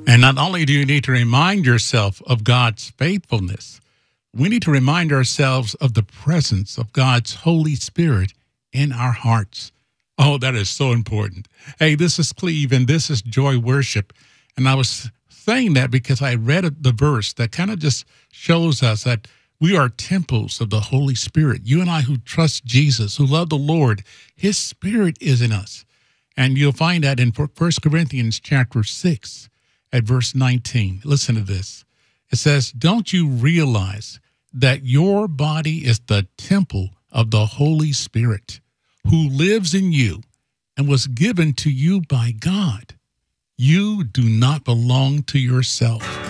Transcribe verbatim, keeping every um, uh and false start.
And not only do you need to remind yourself of God's faithfulness, we need to remind ourselves of the presence of God's Holy Spirit in our hearts. Oh, that is so important. Hey, this is Cleve, and this is Joy Worship. And I was saying that because I read the verse that kind of just shows us that we are temples of the Holy Spirit. You and I who trust Jesus, who love the Lord, his Spirit is in us. And you'll find that in First Corinthians chapter six at verse nineteen. Listen to this. It says, don't you realize that your body is the temple of the Holy Spirit who lives in you and was given to you by God? You do not belong to yourself.